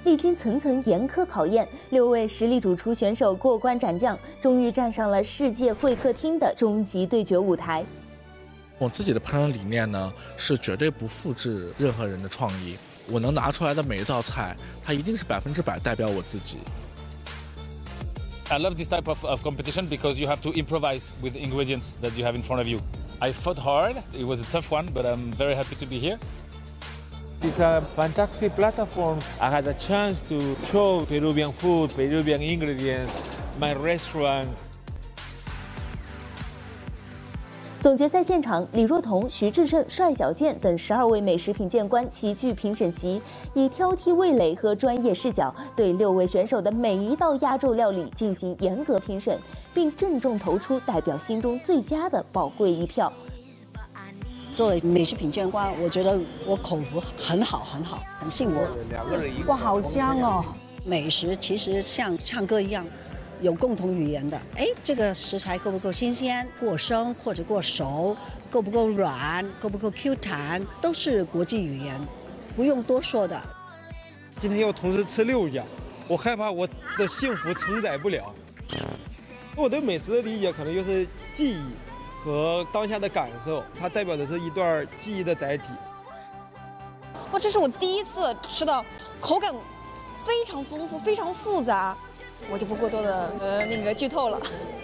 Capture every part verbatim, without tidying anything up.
历经层层严苛考验，六位实力主厨选手过关斩将，终于站上了世界会客厅的终极对决舞台。 我自己的烹饪理念呢，是绝对不复制任何人的创意。我能拿出来的每一道菜，它一定是百分之百代表我自己。 I love this type of, of competition because you have to improvise with the ingredients that you have in front of you. I fought hard. It was a tough one, but I'm very happy to be here. It's a fantastic platform. I had a chance to show Peruvian food, Peruvian ingredients, my restaurant. 总决赛现场，李若彤、徐志胜、帅小健等十二位美食品鉴官齐聚评审席，以挑剔味蕾和专业视角，对六位选手的每一道压轴料理进行严格评审，并郑重投出代表心中最佳的宝贵一票。 作为美食品鉴官，我觉得我口福很好，很好，很幸福。哇，好香哦！美食其实像唱歌一样。有共同语言的，哎，这个食材够不够新鲜、过生或者过熟，够不够软、够不够 Q 弹，都是国际语言，不用多说的。 今天要同时吃六家，我害怕我的幸福承载不了。我对美食的理解可能就是记忆和当下的感受，它代表的是一段记忆的载体。 哇，这是我第一次吃到，口感非常丰富，非常复杂。我就不过多的呃那个剧透了。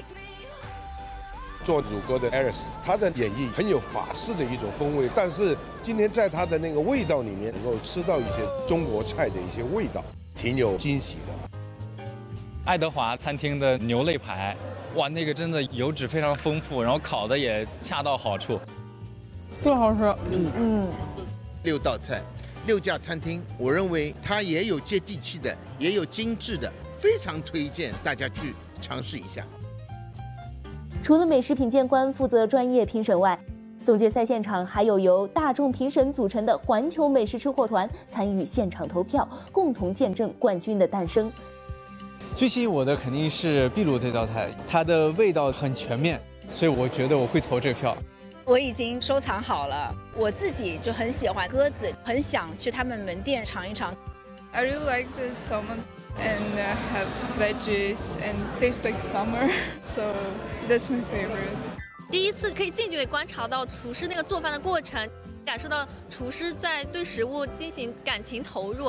做乳鸽的 Alice， 她的演绎很有法式的一种风味，但是今天在她的那个味道里面，能够吃到一些中国菜的一些味道，挺有惊喜的。 爱德华餐厅的牛肋排，哇，那个真的油脂非常丰富，然后烤的也恰到好处， 特好吃。嗯嗯， 六道菜，六家餐厅，我认为它也有接地气的，也有精致的。非常推荐大家去尝试一下。 除了美食品鉴官负责专业评审外，总决赛现场还有由大众评审组成的环球美食吃货团参与现场投票，共同见证冠军的诞生。 最吸引我的肯定是秘鲁这道菜，它的味道很全面，所以我觉得我会投这票。 我已经收藏好了，我自己就很喜欢鸽子，很想去他们门店尝一尝。 I really like the salmon.And uh, have veggies and taste like summer, so that's my favorite. 第一次可以近距离观察到厨师那个做饭的过程，感受到厨师在对食物进行感情投入。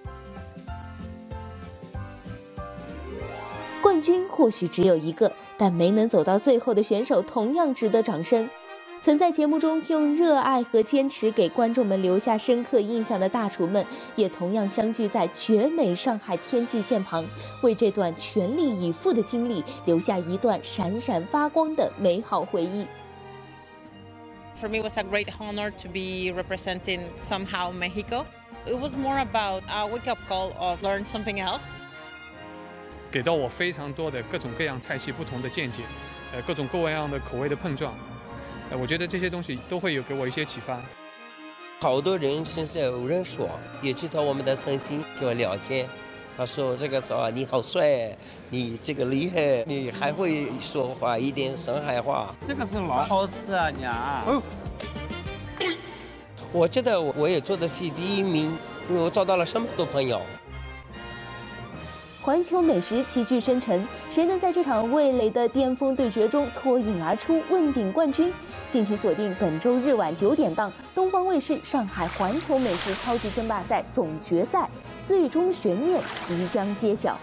冠军或许只有一个，但没能走到最后的选手同样值得掌声。曾在节目中用热爱和坚持给观众们留下深刻印象的大厨们，也同样相聚在绝美上海天际线旁，为这段全力以赴的经历留下一段闪闪发光的美好回忆。 For me, it was a great honor to be representing somehow Mexico. It was more about a wake-up call of learn something else. 给到我非常多的各种各样菜系不同的见解，呃，各种各样的口味的碰撞。我觉得这些东西都会有给我一些启发。 好多人现在有人说，也知道我们的餐厅跟我聊天，他说这个时候你好帅，你这个厉害，你还会说话一点上海话。 这个是老好吃啊，娘。 哦，我觉得我也做的是第一名，因为我找到了这么多朋友。 环球美食齐聚深城，谁能在这场味蕾的巅峰对决中脱颖而出，问鼎冠军？敬请锁定本周日晚九点档东方卫视上海环球美食超级争霸赛总决赛，最终悬念即将揭晓。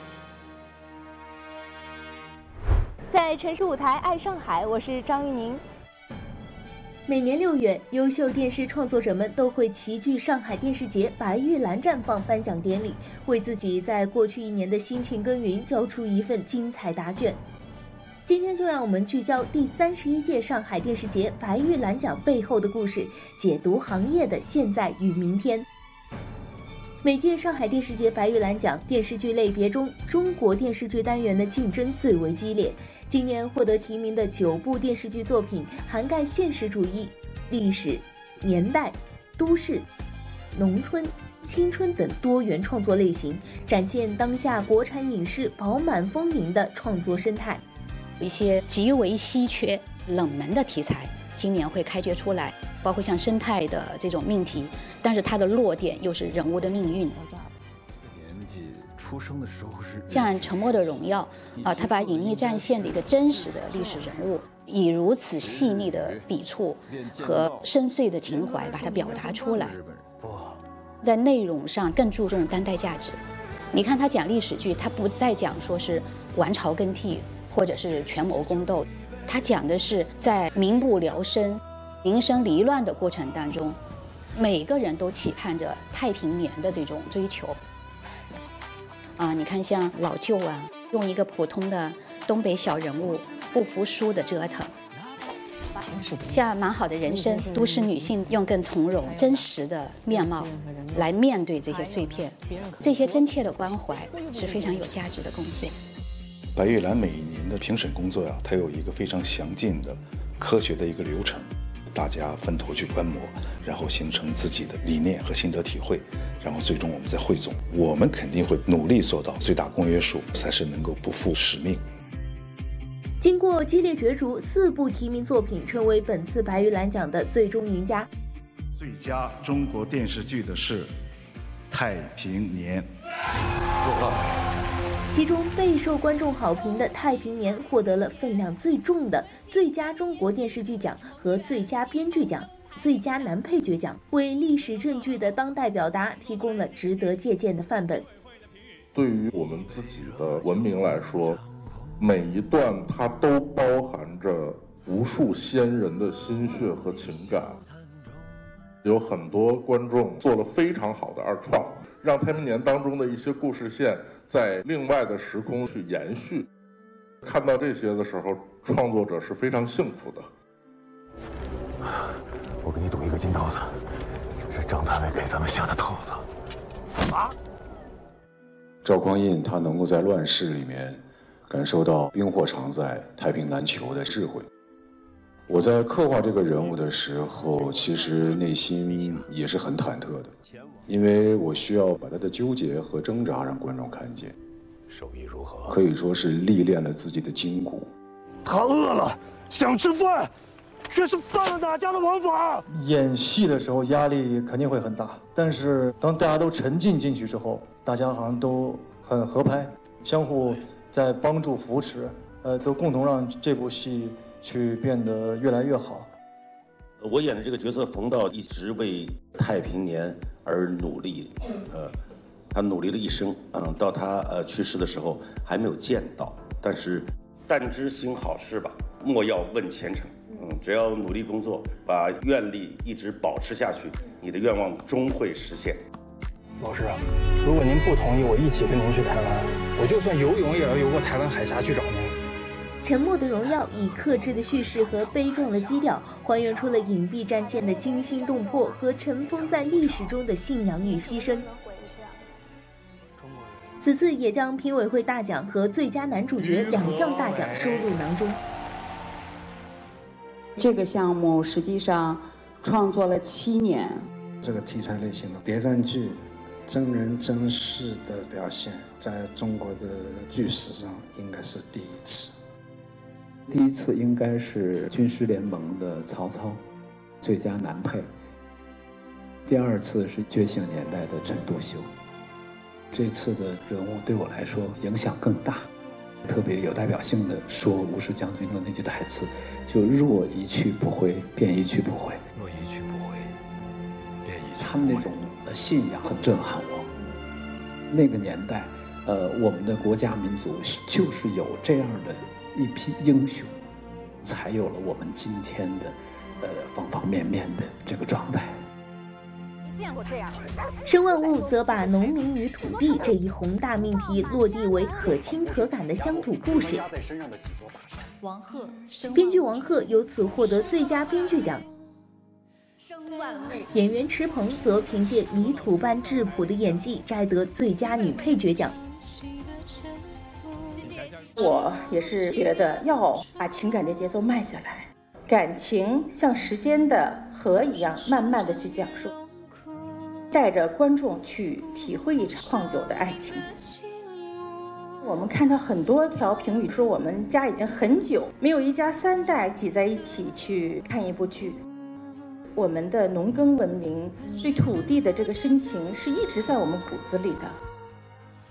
在城市舞台爱上海，我是张玉宁。每年六月，优秀电视创作者们都会齐聚上海电视节白玉兰绽放颁奖典礼，为自己在过去一年的辛勤耕耘交出一份精彩答卷。今天就让我们聚焦第三十一届上海电视节白玉兰奖背后的故事，解读行业的现在与明天。每届上海电视节白玉兰奖电视剧类别中，中国电视剧单元的竞争最为激烈。今年获得提名的九部电视剧作品，涵盖现实主义、历史、年代、都市、农村、青春等多元创作类型，展现当下国产影视饱满丰盈的创作生态。 一些极为稀缺、冷门的题材，今年会开掘出来，包括像生态的这种命题，但是它的落点又是人物的命运。 己出生的时候是像《沉默的荣耀》啊，他把隐匿战线的一个真实的历史人物，以如此细腻的笔触和深邃的情怀把它表达出来。在内容上更注重当代价值。你看他讲历史剧，他不再讲说是王朝更替或者是权谋宫斗，他讲的是在民不聊生、民生离乱的过程当中，每个人都期盼着太平年的这种追求。啊，你看像老舅啊，用一个普通的东北小人物不服输的折腾。像蛮好的人生，都市女性用更从容、真实的面貌来面对这些碎片，这些真切的关怀是非常有价值的贡献。 白玉兰每一年的评审工作呀、啊，它有一个非常详尽的、科学的一个流程，大家分头去观摩，然后形成自己的理念和心得体会，然后最终我们再汇总。我们肯定会努力做到最大公约数，才是能够不负使命。 经过激烈角逐，四部提名作品成为本次白玉兰奖的最终赢家。 最佳中国电视剧的是《太平年》，祝贺。 其中备受观众好评的《太平年》获得了分量最重的最佳中国电视剧奖和最佳编剧奖、最佳男配角奖，为历史正剧的当代表达提供了值得借鉴的范本。 对于我们自己的文明来说，每一段它都包含着无数先人的心血和情感，有很多观众做了非常好的二创，让太平年当中的一些故事线在另外的时空去延续。看到这些的时候，创作者是非常幸福的。 我给你赌一个金豆子，是张大伟给咱们下的套子。啊！ 赵匡胤他能够在乱世里面感受到冰火常在、太平难求的智慧。我在刻画这个人物的时候，其实内心也是很忐忑的，因为我需要把他的纠结和挣扎让观众看见。 手艺如何？ 可以说是历练了自己的筋骨。 他饿了，想吃饭，却是犯了哪家的王法？ 演戏的时候压力肯定会很大，但是当大家都沉浸进去之后，大家好像都很合拍，相互在帮助扶持，呃，都共同让这部戏去变得越来越好。 我演的这个角色冯道一直为太平年而努力，呃，他努力了一生，嗯，到他呃去世的时候还没有见到。但是，但知行好事吧，莫要问前程。嗯，只要努力工作，把愿力一直保持下去，你的愿望终会实现。 老师，如果您不同意我一起跟您去台湾，我就算游泳也要游过台湾海峡去找您。 沉默的荣耀以克制的叙事和悲壮的基调，还原出了隐蔽战线的惊心动魄和尘封在历史中的信仰与牺牲。此次也将评委会大奖和最佳男主角两项大奖收入囊中。 这个项目实际上创作了七年。 这个题材类型的谍战剧，真人真事的表现，在中国的剧史上应该是第一次。 第一次应该是军师联盟的曹操，最佳男配。第二次是觉醒年代的陈独秀。这次的人物对我来说影响更大，特别有代表性的说吴氏将军的那句台词，就若一去不回，便一去不回。 若一去不回，便一去不回。 他们那种信仰很震撼我。那个年代，呃，我们的国家民族就是有这样的一批英雄，才有了我们今天的，呃，方方面面的这个状态。 申万物则把农民与土地这一宏大命题落地为可亲可感的乡土故事。王鹤，编剧王鹤由此获得最佳编剧奖。演员池鹏则凭借泥土般质朴的演技摘得最佳女配角奖。 我也是觉得要把情感的节奏慢下来，感情像时间的河一样慢慢的去讲述，带着观众去体会一场旷久的爱情。我们看到很多条评语说我们家已经很久没有一家三代挤在一起去看一部剧。我们的农耕文明对土地的这个深情是一直在我们骨子里的。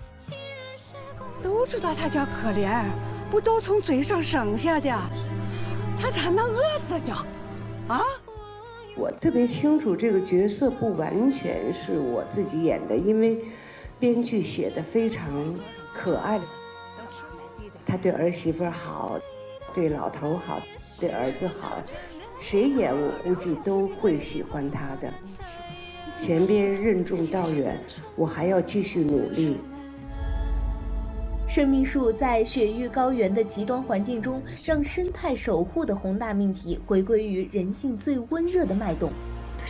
都知道他叫可怜，不都从嘴上省下的，他咋能饿死呢？啊？ 我特别清楚这个角色不完全是我自己演的，因为编剧写的非常可爱。他对儿媳妇好，对老头好，对儿子好，谁演我估计都会喜欢他的。前边任重道远，我还要继续努力。 生命树在雪域高原的极端环境中，让生态守护的宏大命题回归于人性最温热的脉动。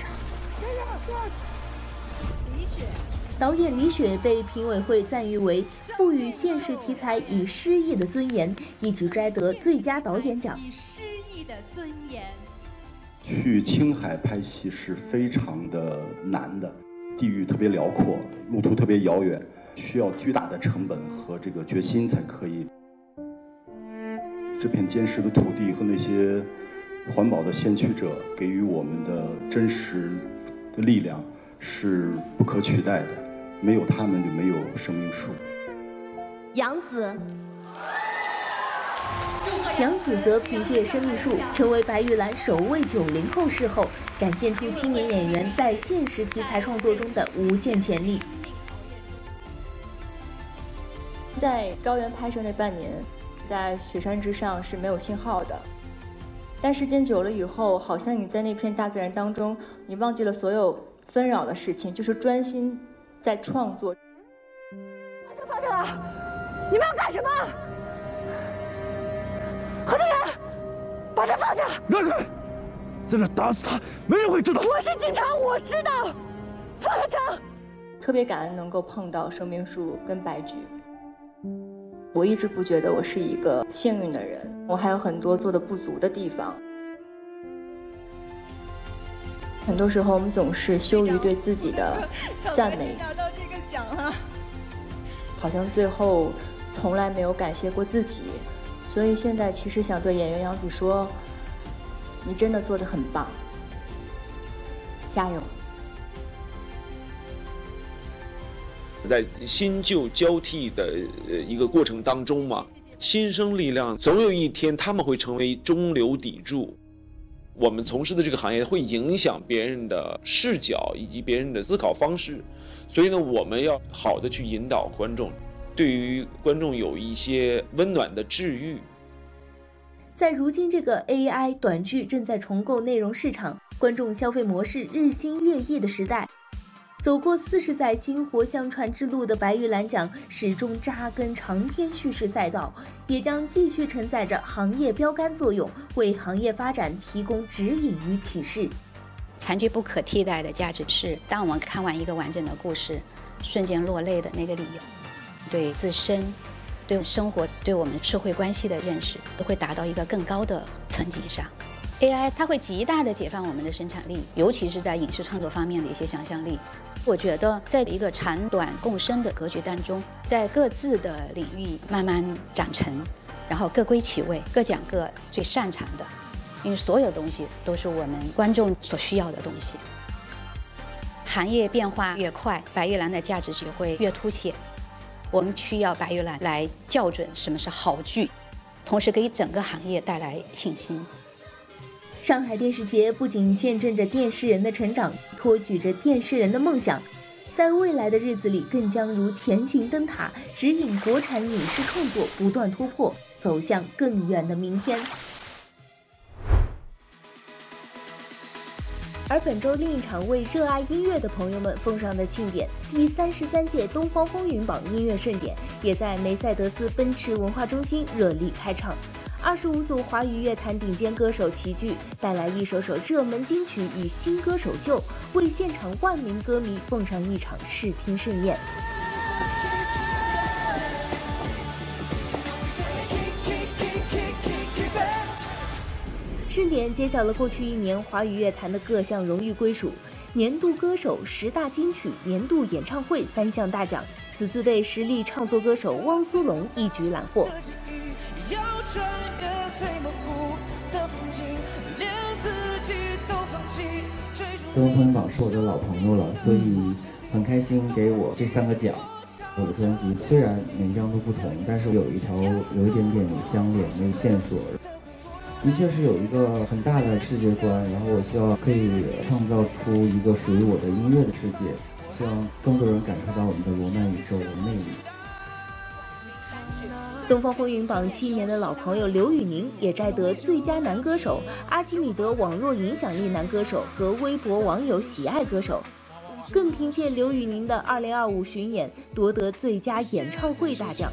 导演李雪被评委会赞誉为赋予现实题材以诗意的尊严，一举摘得最佳导演奖。 以诗意的尊严。 去青海拍戏是非常的难的，地域特别辽阔，路途特别遥远。需要巨大的成本和这个决心才可以。这片坚实的土地和那些环保的先驱者给予我们的真实的力量是不可取代的，没有他们就没有生命树。 杨紫，杨紫则凭借《生命树》成为白玉兰首位九零后视后，展现出青年演员在现实题材创作中的无限潜力。 在高原拍摄那半年，在雪山之上是没有信号的。但时间久了以后，好像你在那片大自然当中，你忘记了所有纷扰的事情，就是专心在创作。 把枪放下来！你们要干什么？何队员，把他放下！ 让开！在这打死他，没人会知道。 我是警察，我知道。放下枪！ 特别感恩能够碰到生命树跟白菊。我一直不觉得我是一个幸运的人，我还有很多做的不足的地方。很多时候我们总是羞于对自己的赞美， 拿到这个奖了， 好像最后从来没有感谢过自己。所以现在其实想对演员杨紫说，你真的做得很棒，加油。 在新旧交替的呃一个过程当中嘛，新生力量总有一天他们会成为中流砥柱。我们从事的这个行业会影响别人的视角以及别人的思考方式，所以呢，我们要好的去引导观众，对于观众有一些温暖的治愈。 在如今这个 A I 短剧正在重构内容市场、观众消费模式日新月异的时代，走过四十载薪火相传之路的白玉兰奖始终扎根长篇叙事赛道，也将继续承载着行业标杆作用，为行业发展提供指引与启示。 残剧不可替代的价值是，当我们看完一个完整的故事，瞬间落泪的那个理由，对自身、对生活、对我们社会关系的认识，都会达到一个更高的层级上。A I 它会极大的解放我们的生产力，尤其是在影视创作方面的一些想象力。我觉得在一个长短共生的格局当中，在各自的领域慢慢长成，然后各归其位，各讲各最擅长的，因为所有东西都是我们观众所需要的东西。行业变化越快，白玉兰的价值就会越凸显。我们需要白玉兰来校准什么是好剧，同时给整个行业带来信心。 上海电视节不仅见证着电视人的成长，托举着电视人的梦想，在未来的日子里更将如前行灯塔，指引国产影视创作不断突破，走向更远的明天。而本周另一场为热爱音乐的朋友们奉上的庆典——第三十三届东方风云榜音乐盛典，也在梅赛德斯奔驰文化中心热力开唱。二十五组华语乐坛顶尖歌手齐聚，带来一首首热门金曲与新歌首秀，为现场万名歌迷奉上一场视听盛宴。盛典揭晓了过去一年华语乐坛的各项荣誉归属，年度歌手、十大金曲、年度演唱会三项大奖，此次被实力唱作歌手汪苏泷一举揽获。 东风榜是我的老朋友了，所以很开心给我这三个奖， 我的专辑虽然每张都不同，但是有一条有一点点相连的线索，的确是有一个很大的世界观，然后我希望可以创造出一个属于我的音乐的世界，希望更多人感受到我们的罗曼宇宙的魅力。 东方风云榜七年的老朋友刘宇宁也摘得最佳男歌手、阿基米德网络影响力男歌手和微博网友喜爱歌手，更凭借刘宇宁的二零二五巡演夺得最佳演唱会大奖。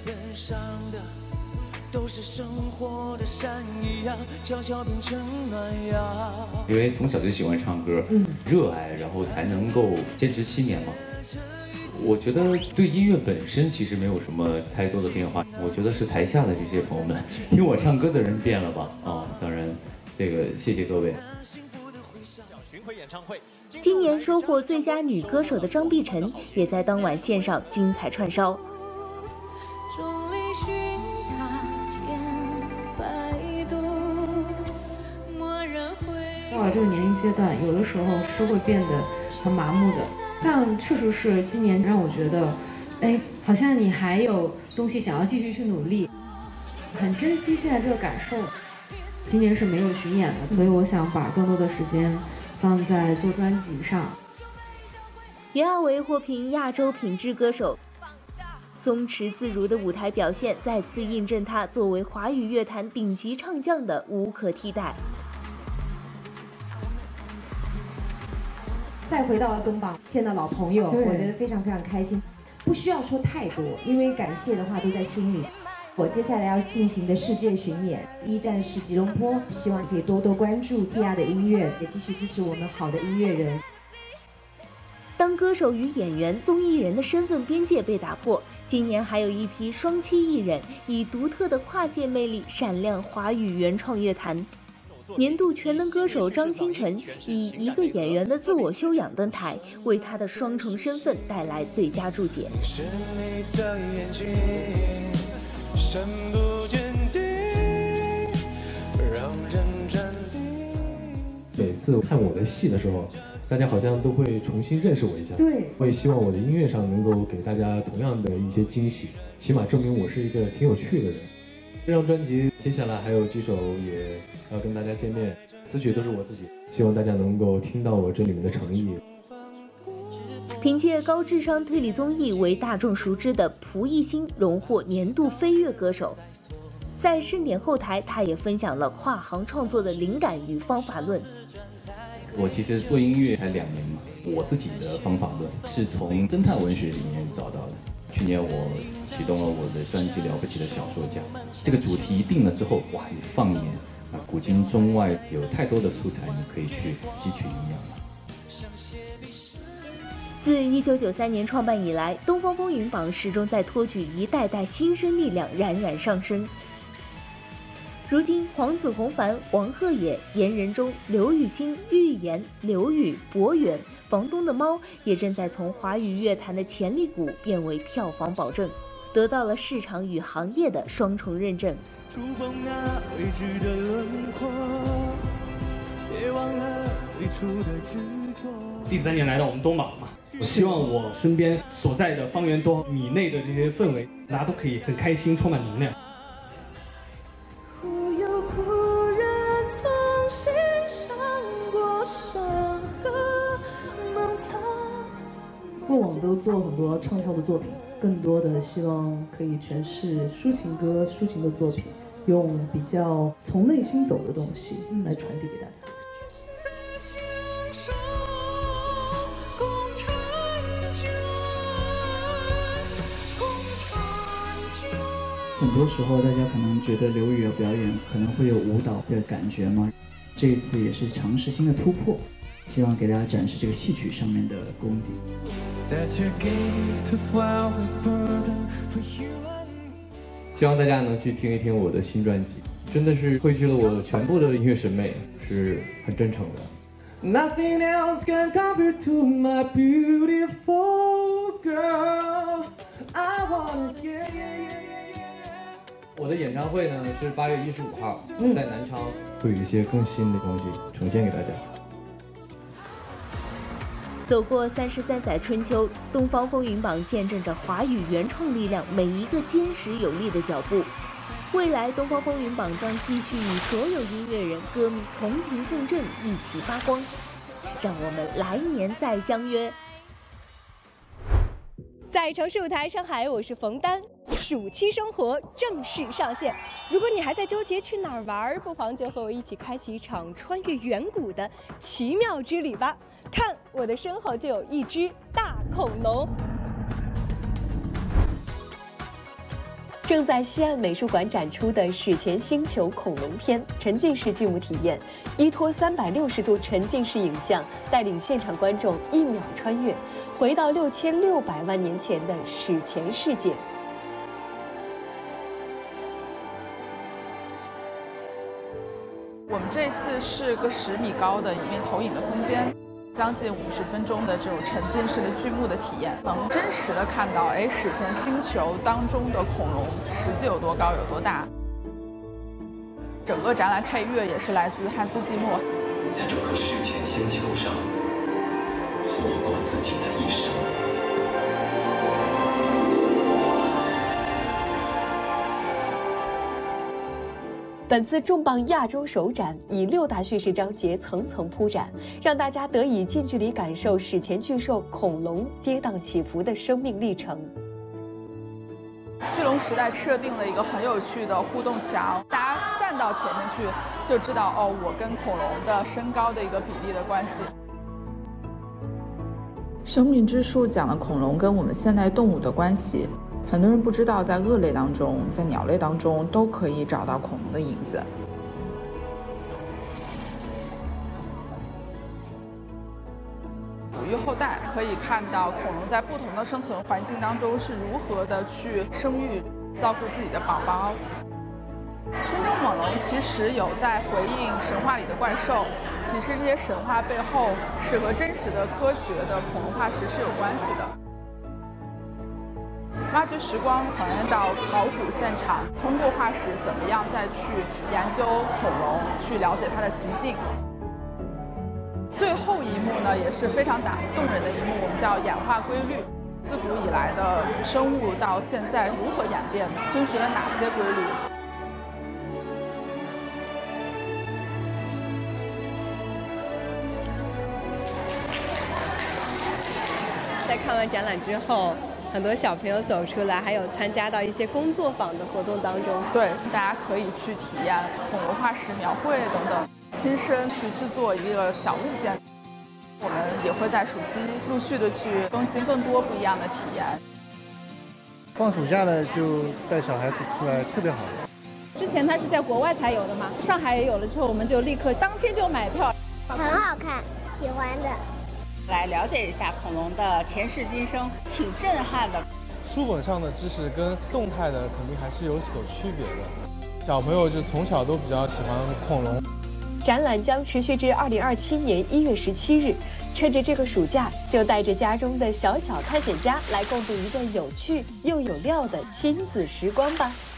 都是生活的山一样，悄悄变成暖阳。 因为从小就喜欢唱歌，嗯，热爱，然后才能够坚持七年嘛。我觉得对音乐本身其实没有什么太多的变化，我觉得是台下的这些朋友们听我唱歌的人变了吧？啊、哦，当然，这个谢谢各位。 今年收获最佳女歌手的张碧晨也在当晚线上精彩串烧。 到了这个年龄阶段，有的时候是会变得很麻木的。但确实是今年让我觉得，哎，好像你还有东西想要继续去努力，很珍惜现在这个感受。今年是没有巡演的，所以我想把更多的时间放在做专辑上。 袁娅维获评亚洲品质歌手，松弛自如的舞台表现再次印证她作为华语乐坛顶级唱将的无可替代。 再回到了东榜，见到老朋友，我觉得非常非常开心。不需要说太多，因为感谢的话都在心里。我接下来要进行的世界巡演，一站是吉隆坡，希望你可以多多关注 T R 的音乐，也继续支持我们好的音乐人。 当歌手与演员、综艺人的身份边界被打破，今年还有一批双栖艺人以独特的跨界魅力闪亮华语原创乐坛。年度全能歌手张新成以一个演员的自我修养登台，为他的双重身份带来最佳注解。是你的眼睛深不见底， 让人站定。每次看我的戏的时候，大家好像都会重新认识我一下。对，我也希望我的音乐上能够给大家同样的一些惊喜，起码证明我是一个挺有趣的人。这张专辑接下来还有几首也要跟大家见面，词曲都是我自己，希望大家能够听到我这里面的诚意。 凭借高智商推理综艺为大众熟知的蒲熠星荣获年度飞跃歌手。在盛典后台，他也分享了跨行创作的灵感与方法论。 我其实做音乐才两年嘛，我自己的方法论是从侦探文学里面找到的。去年我启动了我的专辑《了不起的小说家》，这个主题定了之后，哇，你放眼啊，古今中外有太多的素材，你可以去汲取营养了。 自一九九三年创办以来，东方风云榜始终在托举一代代新生力量冉冉上升。如今，黄子弘凡、王鹤野、严仁中、刘雨昕、喻言、刘宇、博远、房东的猫也正在从华语乐坛的潜力股变为票房保证，得到了市场与行业的双重认证。触碰那未知的轮廓，别忘了最初的执着。 第三年来到我们东榜嘛，我希望我身边所在的方圆多少米内的这些氛围，大家都可以很开心，充满能量。 过往都做很多唱跳的作品，更多的希望可以诠释抒情歌、抒情的作品，用比较从内心走的东西来传递给大家。 很多时候大家可能觉得刘宇的表演可能会有舞蹈的感觉吗？这一次也是尝试新的突破，希望给大家展示这个戏曲上面的功底。 希望大家能去听一听我的新专辑，真的是汇聚了我全部的音乐审美，是很真诚的。Nothing else can compare to my beautiful girl. I wanna get. 我的演唱会呢是八月一十五号，嗯、在南昌，会有一些更新的东西呈现给大家。 走过三十三载春秋，东方风云榜见证着华语原创力量每一个坚实有力的脚步。未来，东方风云榜将继续与所有音乐人、歌迷同频共振，一起发光。让我们来年再相约。 在城市舞台上海，我是冯丹。暑期生活正式上线，如果你还在纠结去哪儿玩，不妨就和我一起开启一场穿越远古的奇妙之旅吧。看，我的身后就有一只大恐龙。正在西岸美术馆展出的《史前星球恐龙篇》沉浸式剧目体验，依托三百六十度沉浸式影像，带领现场观众一秒穿越，回到六千六百万年前的史前世界。 我们这次是个十米高的一面投影的空间。将近五十分钟的这种沉浸式的剧目的体验，能真实的看到，哎，史前星球当中的恐龙实际有多高有多大。整个展览配乐也是来自汉斯季默。 在这颗史前星球上，活过自己的一生。 本次重磅亚洲首展以六大叙事章节层层铺展，让大家得以近距离感受史前巨兽恐龙跌宕起伏的生命历程。 巨龙时代设定了一个很有趣的互动墙，大家站到前面去就知道哦，我跟恐龙的身高的一个比例的关系。生命之树讲了恐龙跟我们现代动物的关系。很多人不知道，在鳄类当中，在鸟类当中都可以找到恐龙的影子。哺育后代可以看到恐龙在不同的生存环境当中是如何的去生育、照顾自己的宝宝。心中猛龙其实有在回应神话里的怪兽，其实这些神话背后是和真实的科学的恐龙化石是有关系的。挖掘时光还原到考古现场，通过化石怎么样再去研究恐龙，去了解它的习性。最后一幕呢也是非常打动人的一幕，我们叫演化规律。自古以来的生物到现在如何演变，遵循了哪些规律？ 在看完展览之后，很多小朋友走出来，还有参加到一些工作坊的活动当中。 对，大家可以去体验恐龙化石描绘等等，亲身去制作一个小物件。我们也会在暑期陆续的去更新更多不一样的体验。 放暑假了就带小孩子出来特别好。 之前它是在国外才有的嘛，上海也有了之后，我们就立刻当天就买票。 很好看，喜欢的。 来了解一下恐龙的前世今生，挺震撼的。 书本上的知识跟动态的肯定还是有所区别的。小朋友就从小都比较喜欢恐龙。 展览将持续至二零二七年一月十七日，趁着这个暑假，就带着家中的小小探险家来共度一个有趣又有料的亲子时光吧。